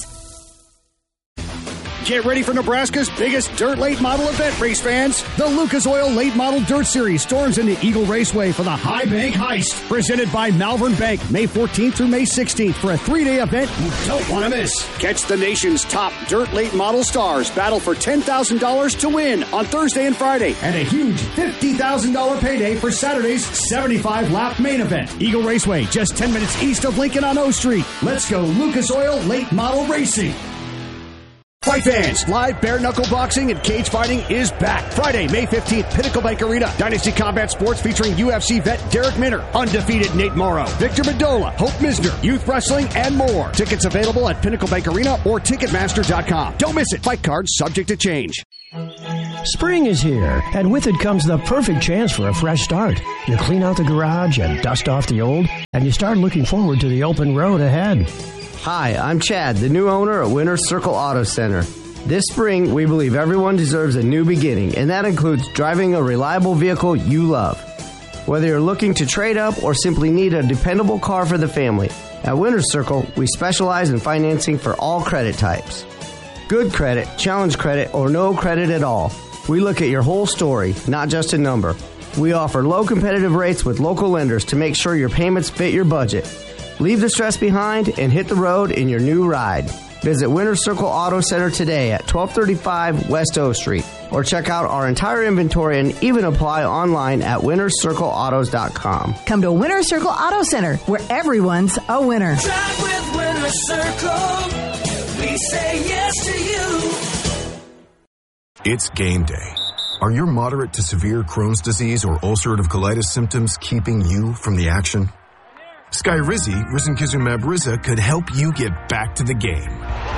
Get ready for Nebraska's biggest dirt late model event, race fans. The Lucas Oil Late Model Dirt Series storms into Eagle Raceway for the High Bank Heist. Presented by Malvern Bank, May fourteenth through May sixteenth for a three-day event you don't want to miss. Catch the nation's top dirt late model stars battle for ten thousand dollars to win on Thursday and Friday, and a huge fifty thousand dollars payday for Saturday's seventy-five lap main event. Eagle Raceway, just ten minutes east of Lincoln on O Street. Let's go Lucas Oil Late Model Racing. Fight fans, live bare-knuckle boxing and cage fighting is back. Friday, May fifteenth, Pinnacle Bank Arena. Dynasty Combat Sports featuring U F C vet Derek Minner, undefeated Nate Morrow, Victor Mendola, Hope Misner, youth wrestling, and more. Tickets available at Pinnacle Bank Arena or Ticketmaster dot com. Don't miss it. Fight cards subject to change. Spring is here, and with it comes the perfect chance for a fresh start. You clean out the garage, you dust off the old, and you start looking forward to the open road ahead. Hi, I'm Chad, the new owner at Winter Circle Auto Center. This spring, we believe everyone deserves a new beginning, and that includes driving a reliable vehicle you love. Whether you're looking to trade up or simply need a dependable car for the family, at Winter Circle, we specialize in financing for all credit types. Good credit, challenge credit, or no credit at all. We look at your whole story, not just a number. We offer low competitive rates with local lenders to make sure your payments fit your budget. Leave the stress behind and hit the road in your new ride. Visit Winter Circle Auto Center today at twelve thirty-five West O Street, or check out our entire inventory and even apply online at winter circle autos dot com. Come to Winter Circle Auto Center, where everyone's a winner. Drive with Winter Circle. We say yes to you. It's game day. Are your moderate to severe Crohn's disease or ulcerative colitis symptoms keeping you from the action? Skyrizi, risankizumab Riza, could help you get back to the game.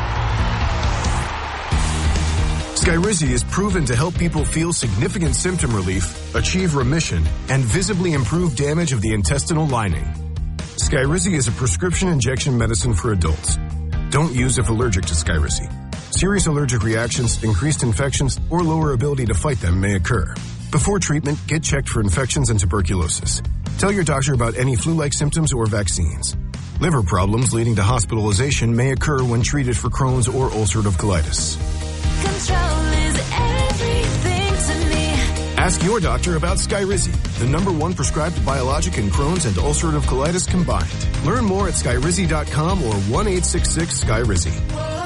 Skyrizi is proven to help people feel significant symptom relief, achieve remission, and visibly improve damage of the intestinal lining. Skyrizi is a prescription injection medicine for adults. Don't use if allergic to Skyrizi. Serious allergic reactions, increased infections, or lower ability to fight them may occur. Before treatment, get checked for infections and tuberculosis. Tell your doctor about any flu-like symptoms or vaccines. Liver problems leading to hospitalization may occur when treated for Crohn's or ulcerative colitis. Control is everything to me. Ask your doctor about Skyrizi, the number one prescribed biologic in Crohn's and ulcerative colitis combined. Learn more at skyrizi dot com or one eight six six Skyrizi.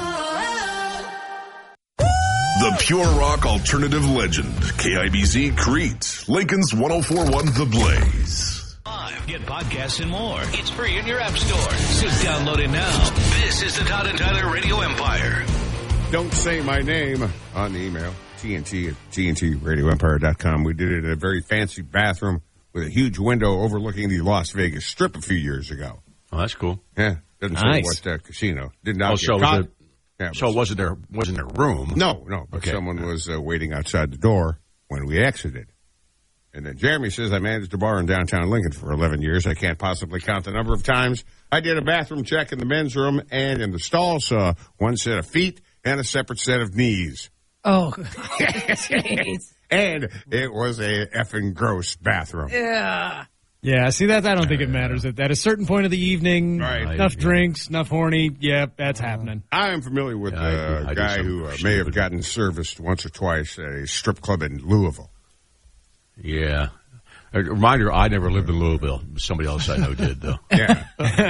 The Pure Rock Alternative Legend, K I B Z Crete, Lincoln's one oh four point one The Blaze. Get podcasts and more. It's free in your app store. So download it now. This is the Todd and Tyler Radio Empire. Don't say my name on the email, T N T at T N T radio empire dot com. We did it in a very fancy bathroom with a huge window overlooking the Las Vegas Strip a few years ago. Oh, that's cool. Yeah. Doesn't Nice. say what uh, casino. Did not Oh, get so caught. was it- Yeah, so it wasn't their wasn't their room. No, no. But Okay. someone was uh, waiting outside the door when we exited. And then Jeremy says, I managed a bar in downtown Lincoln for eleven years. I can't possibly count the number of times I did a bathroom check in the men's room and in the stall, saw one set of feet and a separate set of knees. Oh, jeez. And it was a effing gross bathroom. Yeah. Yeah, see, that I don't think it matters. At, at a certain point of the evening, Right. enough Yeah. drinks, enough horny, yeah, that's happening. I am familiar with Yeah, I do- a I do guy some who uh, may stupid- have gotten serviced once or twice at a strip club in Louisville. Yeah. A reminder, I never lived in Louisville. Somebody else I know did, though. Yeah.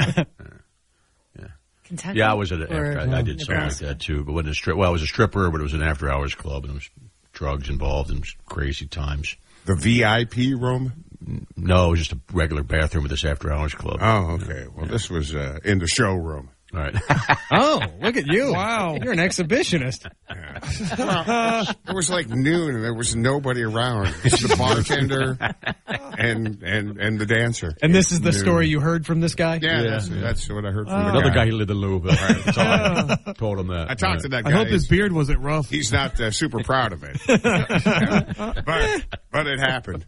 Kentucky? Yeah, I was at an Or after, I, I did something like Nebraska? that, too. But wasn't a strip. Well, it was a stripper, but it was an after-hours club, and there was drugs involved and crazy times. The V I P room? No, it was just a regular bathroom with this after-hours club. Oh, okay. Well, this was uh, in the showroom. All right. Oh, look at you. Wow. You're an exhibitionist. It was like noon and there was nobody around. Just the bartender and and and the dancer. And this is the New. story you heard from this guy? Yeah, Yeah, that's, yeah. that's what I heard from Uh, the Another guy. guy who lived in Louisville. Right, that's all I told him that. I talked Right. to that I guy. hope his beard wasn't rough. He's not uh, super proud of it. but, but it happened.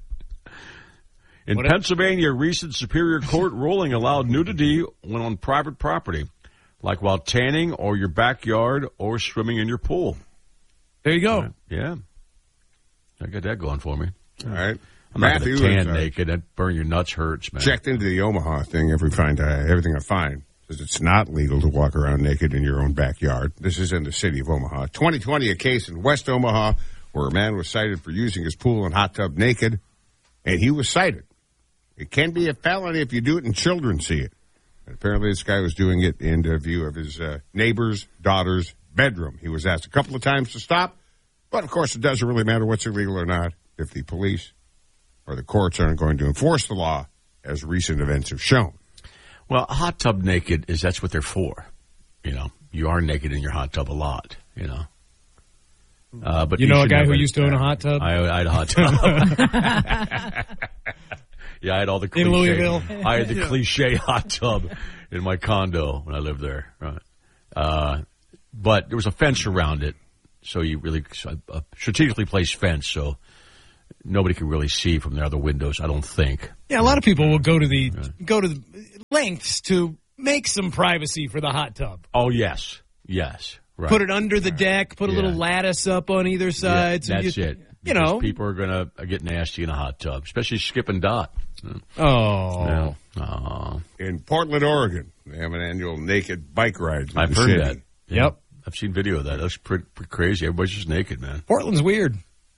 In What Pennsylvania, a recent Superior Court ruling allowed nudity when on private property, like while tanning or your backyard or swimming in your pool. There you go. Yeah. I got that going for me. All right. I'm not Matthew going to is, tan uh, naked. That burn your nuts hurts, man. Checked into the Omaha thing. Every find uh, everything I find says it's not legal to walk around naked in your own backyard. This is in the city of Omaha. twenty twenty, a case in West Omaha where a man was cited for using his pool and hot tub naked, and he was cited. It can be a felony if you do it and children see it. And apparently this guy was doing it in the view of his uh, neighbor's daughter's bedroom. He was asked a couple of times to stop, but of course it doesn't really matter what's illegal or not if the police or the courts aren't going to enforce the law, as recent events have shown. Well, a hot tub naked is that's what they're for. You know, you are naked in your hot tub a lot, you know. Uh, but You know a should guy never- who used to own a hot tub? I, I had a hot tub. Yeah, I had all the cliche. In Louisville? I had the Yeah. cliche hot tub in my condo when I lived there. Right. Uh, but there was a fence around it, so you really a strategically placed fence, so nobody could really see from the other windows. I don't think. Yeah, a lot of people will go to the go to the lengths to make some privacy for the hot tub. Oh yes, yes. Right. Put it under the deck. Put a little Yeah. lattice up on either side. Yeah, so that's you, it. You Because know, people are gonna get nasty in a hot tub, especially Skip and Dot. Oh. Yeah. Oh. In Portland, Oregon, they have an annual naked bike ride. in I've the heard city. that. Yep. I've seen video of that. That looks pretty, pretty crazy. Everybody's just naked, man. Portland's weird.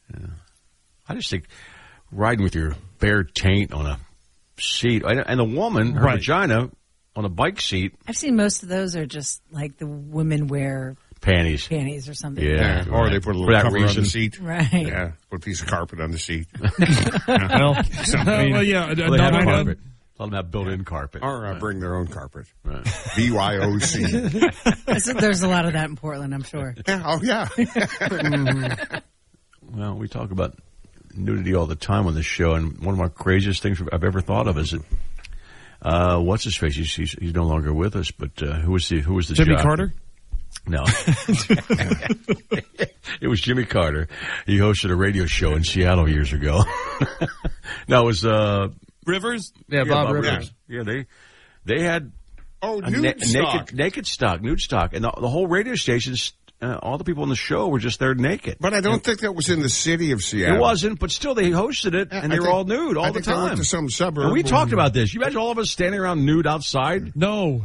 I just think riding with your bare taint on a seat, and and the woman, her Right. vagina, on a bike seat, I've seen most of those are just like the women wear panties. panties or something. Yeah. Or right. they put a For little that cover on reason. the seat. Right. Yeah, put a piece of carpet on the seat. Well, well, yeah, Well, they not have I know. carpet. Let them have built-in carpet. Or uh, bring their own carpet. Right. B Y O C. There's, there's a lot of that in Portland, I'm sure. Yeah, oh, yeah. Well, we talk about nudity all the time on this show, and one of my craziest things I've ever thought of is that uh, what's his face? He's, he's, he's no longer with us, but uh, who was the who was the Jimmy jock? Carter? No, it was Jimmy Carter. He hosted a radio show in Seattle years ago. No, it was uh, Rivers? Yeah, Bob Rivers. Yeah, they they had Oh, a nude na- stock. naked naked stock, nude stock, and the, the whole radio stations. Uh, all the people on the show were just there naked. But I don't think that was in the city of Seattle. It wasn't, but still they hosted it, Yeah, and I they were think- all nude all I the think they time. went to some suburb. And we or- talked about this. You imagine all of us standing around nude outside? No.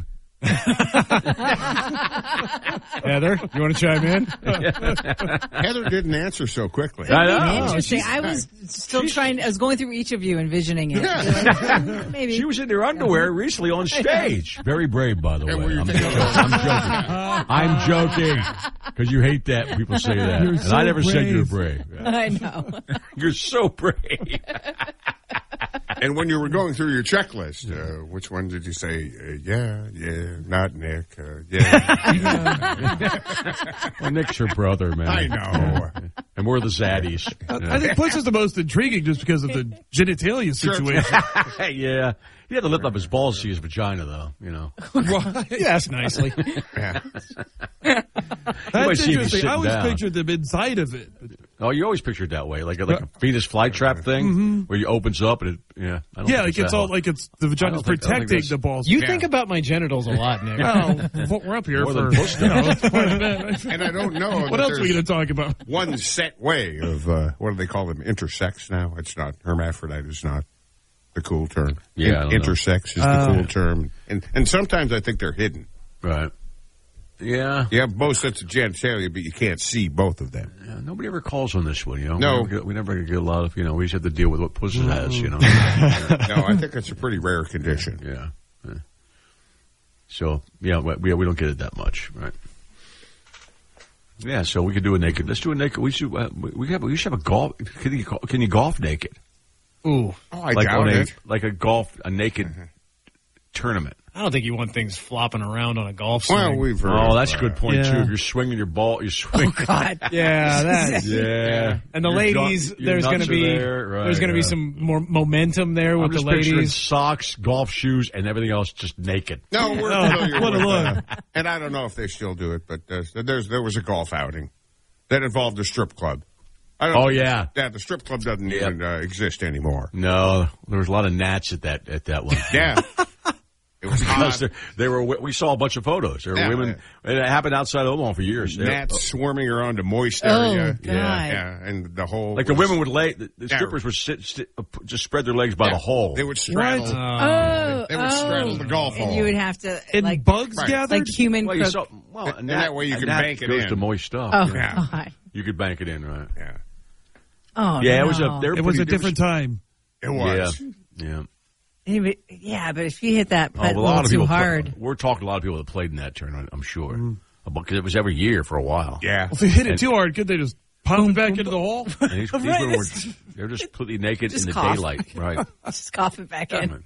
Heather, you want to chime in? Heather didn't answer so quickly. I know. Interesting. I was still trying. I was going through each of you, envisioning it. Like, mm, maybe. She was in her underwear recently on stage. Very brave, by the And way. were you I'm, thinking- joking. I'm joking. I'm joking. Because you hate that when people say that. You're and so I never said you were brave. brave. I know. You're so brave. And when you were going through your checklist, uh, which one did you say, uh, yeah, yeah, not Nick, uh, yeah. Well, Nick's your brother, man. I know. And we're the zaddies. I think Bush is the most intriguing just because of the genitalia situation. Yeah. He had to lift up his balls to see his vagina, though, you know. Yes, nicely. Yeah. might That's see if he's interesting. sitting I always down. pictured them inside of it. Oh, you always picture it that way, like a, like a fetus flytrap thing, where you opens up and it, yeah. I don't Yeah, think like it's that all how- like it's the I vagina's don't think- I don't think protecting that's- the balls. You Yeah. think about my genitals a lot, Nick. Well, but we're up here More for than Bush you know, does. it's quite a bit. And I don't know. What that else are we there's going to talk about? one set way of, uh, what do they call them, intersex now? It's not. Hermaphrodite is not the cool term. Yeah, I don't know. intersex is the Uh, cool term. And and sometimes I think they're hidden. Right. Yeah. You have both sets of genitalia, but you can't see both of them. Yeah, nobody ever calls on this one, you know. No. we never, get, we never get a lot of, you know. We just have to deal with what pussy has, you know. No, I think it's a pretty rare condition. Yeah. yeah. So yeah, we we we don't get it that much, right? Yeah, so we could do a naked. Let's do a naked. We should. Uh, we have. We should have a golf. Can you can you golf naked? Ooh. Oh, I like doubt on a it. like a golf a naked tournament. I don't think you want things flopping around on a golf swing. Well, we've heard Oh, of, that's a uh, good point Yeah. too. You're swinging your ball. You're swinging. God. Yeah, that. Yeah. And the Your ladies, jo- your there's going to nuts are be there, right, there's going to be yeah. some more momentum there I'm with just the picturing ladies. socks, golf shoes, and everything else just naked. No, we're Oh, familiar what a with look. that. And I don't know if they still do it, but uh, there's there was a golf outing that involved a strip club. I don't Oh, know. yeah. Yeah, the strip club doesn't Yep. even uh, exist anymore. No, there was a lot of gnats at that at that one. Yeah. It was Because hot. there, they were. We saw a bunch of photos. There were Yeah, women. And it happened outside Omaha for years. Gnats They- swarming around the moist Oh, area. God. Yeah, yeah, and the whole Like the was- women would lay. The, the Yeah. strippers would sit, sit, uh, just spread their legs by Yeah. the hole. They would straddle. What? Oh, They would oh. straddle the golf And hole. you would have to, And like, bugs Right. gathered? like human Well, you croak- saw, well, And that way you a can gnat bank it goes in. to moist stuff. Oh, Yeah. God. You could bank it in, right? Yeah, Oh, Yeah, no. it was a. They were It was pretty- a different time. it was. Yeah, yeah. Anyway, yeah, but if you hit that Oh, putt well, a a lot little of too people. hard. Play, we're talking to a lot of people that played in that tournament. I'm sure because it was every year for a while. Yeah. If they hit it And- too hard, could they just pound it back into the hole? And these, these Right, women were it's- they're just completely naked Just in the cough. daylight, right? Just cough it back in.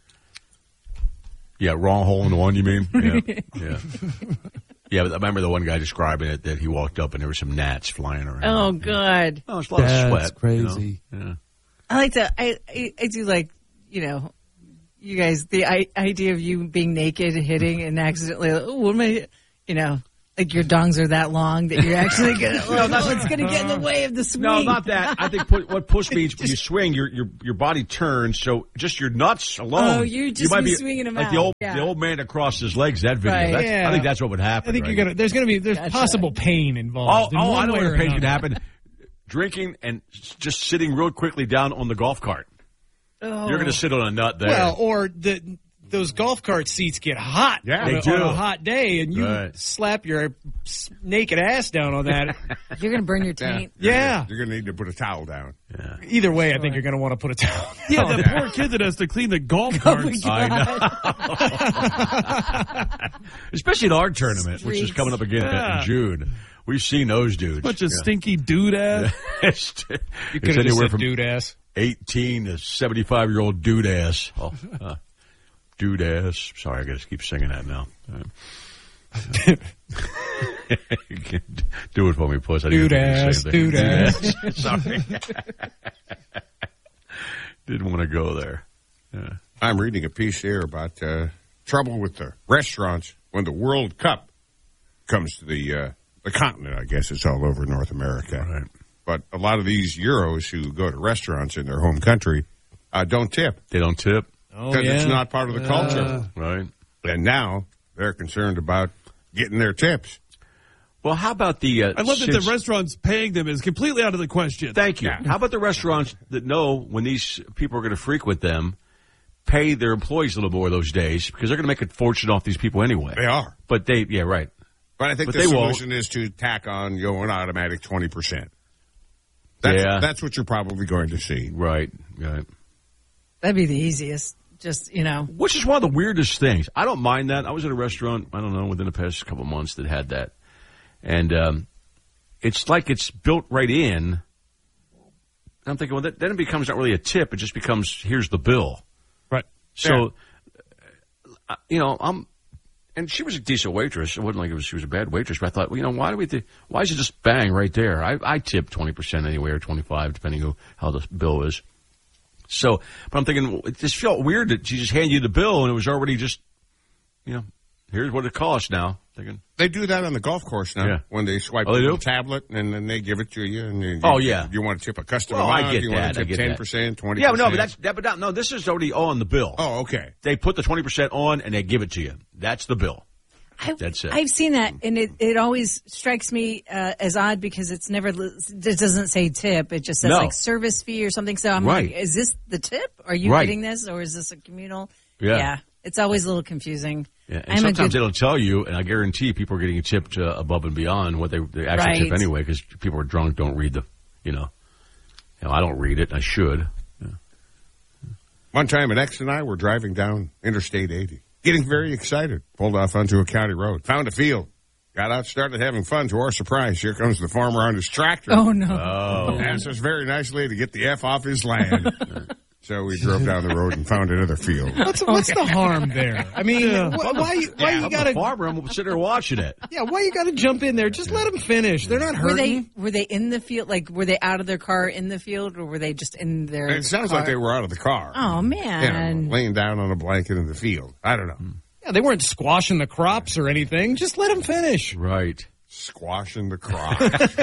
Yeah, wrong hole in the one. You mean? Yeah, yeah. Yeah, but I remember the one guy describing it that he walked up and there were some gnats flying around. Oh, God. Oh, it's a lot That's of sweat. crazy. You know? Yeah. I like to, I, I, I do like, you know, you guys, the I, idea of you being naked, hitting, and accidentally, oh, what am I, you know, like your dongs are that long that you're actually going to, oh, no, it's going to get in the way of the swing. No, not that. I think pu- what push means when you swing, your your your body turns, so just your nuts alone. Oh, you just might be be swinging them like out. the old Yeah. the old man that crossed his legs. That video. Right. That's, Yeah. I think that's what would happen. I think right? you're gonna. There's gonna be. There's Gotcha. possible pain Oh, involved. in oh, one I know way where or the pain could another. happen. Drinking and s- just sitting real quickly down on the golf cart. Oh. You're going to sit on a nut there. Well, or the those golf cart seats get hot. Yeah, on they a, do. on a hot day, and you Right. slap your s- naked ass down on that. You're going to burn your taint. Yeah. You're going to need to put a towel down. yeah. Either way, I think you're going to want to put a towel. Yeah, down. that poor kid that has to clean the golf Oh, carts. I know. Especially in our tournament, which is Streets. coming up again Yeah. in June. We've seen those dudes. Bunch of Yeah. stinky dude ass. it's You it's could have just anywhere said from dude ass. eighteen to seventy-five year old dude ass. Oh, uh, dude ass. Sorry, I got to keep singing that now. Uh, Do it for me, puss. I didn't Dude think you ass, could say dude that. ass. Sorry. Didn't want to go there. Yeah. I'm reading a piece here about uh, trouble with the restaurants when the World Cup comes to the uh, the continent. I guess it's all over North America. Right. But a lot of these Euros who go to restaurants in their home country uh, don't tip They don't tip. Oh, because yeah. it's not part of the culture. Right. And now they're concerned about getting their tips. Well, how about the? Uh, I love that since- the restaurants paying them is completely out of the question. Thank you. How about the restaurants that know when these people are going to frequent them, pay their employees a little more those days because they're going to make a fortune off these people anyway. They are. But they, yeah, right. But I think But the they won't. solution is to tack on, you know, an automatic twenty percent. That's, Yeah. that's what you're probably going to see. Right, right. That'd be the easiest. Just, you know. Which is one of the weirdest things. I don't mind that. I was at a restaurant, I don't know, within the past couple of months that had that. And um, it's like it's built right in. I'm thinking, well, that, then it becomes not really a tip. It just becomes, here's the bill. Right. So, uh, you know, I'm, and she was a decent waitress. It wasn't like it was, she was a bad waitress, but I thought, well, you know, why do we, th- why is it just bang right there? I, I tip twenty percent anyway, or twenty-five, depending on how the bill is. So, but I'm thinking, well, it just felt weird that she just handed you the bill and it was already just, you know, here's what it costs now. Thinking, They do that on the golf course now. Yeah. When they swipe Oh, they the do? tablet and then they give it to you. And you, Oh, yeah. You want to tip a custom well, amount? I get you that. want to I tip get ten that. percent, twenty Yeah, percent? but no, but that's, that, but not, no, this is already on the bill. Oh, okay. They put the twenty percent on and they give it to you. That's the bill. I, That's it. I've seen that, and it, it always strikes me uh, as odd because it's never, it doesn't say tip. It just says No. like service fee or something. So I'm Right. like, is this the tip? Are you Right. getting this, or is this a communal? Yeah. It's always a little confusing. Yeah, and I'm a sometimes good- they don't tell you, and I guarantee people are getting tipped uh, above and beyond what they, they actually Right. tip anyway because people are drunk, don't read the, you know. You know, I don't read it, I should. One time, an ex and I were driving down Interstate eighty, getting very excited. Pulled off onto a county road, found a field, got out, started having fun. To our surprise, here comes the farmer on his tractor. Oh, no. Oh. Asked us very nicely to get the F off his land. So we drove down the road and found another field. What's, what's the harm there? I mean, Yeah. wh- why, you- why Yeah, you I'm gotta? a farmer. I'm sitting there watching it. Yeah, why you gotta jump in there? Just let them finish. They're not Were they hurting. were they in the field? Like, were they out of their car in the field, or were they just in their? It sounds car? like they were out of the car. Oh man! Yeah, laying down on a blanket in the field. I don't know. Yeah, they weren't squashing the crops or anything. Just let them finish. Right. Squashing the crop.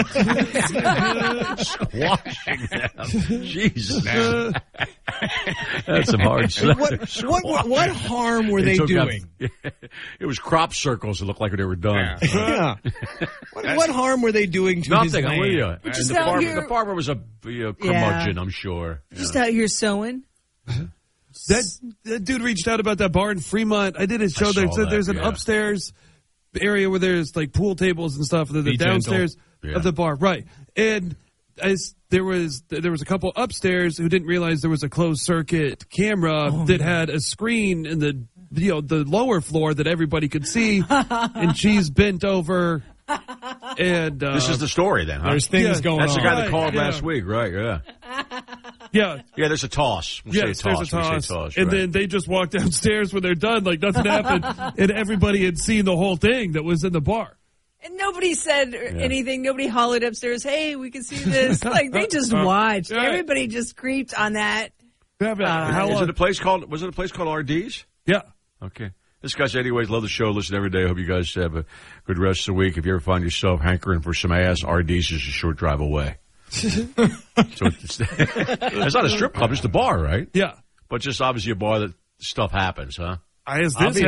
Squashing them. Jesus. That's some hard stuff. What, what, what, what harm were they, took out- doing? it was crop circles that looked like they were done. Yeah. What, what harm were they doing to his Nothing, I'm with land? you. We're And just the, out farmer, here- the farmer was a you know, curmudgeon, I'm sure. Just out here sewing. That, that dude reached out about that bar in Fremont. I did a show I there. saw So that, there's an yeah. upstairs area where there's like pool tables and stuff. And then the Be gentle. downstairs Yeah. of the bar, right? And as there was there was a couple upstairs who didn't realize there was a closed circuit camera Oh, that had a screen in the you know the lower floor that everybody could see, and she's bent over. And uh, This is the story then, huh? There's things Yeah, going That's on. the guy that Right, called yeah. last week, right? Yeah. yeah. Yeah, there's a toss. We'll Yes, say a there's toss. a We toss. say toss, and right. then they just walked downstairs when they're done, like nothing happened, and everybody had seen the whole thing that was in the bar. And nobody said anything. Nobody hollered upstairs, "Hey, we can see this." Like they just watched. Right. Everybody just creeped on that. Yeah, but Uh, how Is long? it a place called? Was it a place called R D's? Yeah. Okay. This guy's, anyways, love the show. Listen every day. Hope you guys have a good rest of the week. If you ever find yourself hankering for some ass, R D's is a short drive away. So it's, it's not a strip club; it's the bar, right? Yeah. But just obviously a bar that stuff happens, huh? I, is this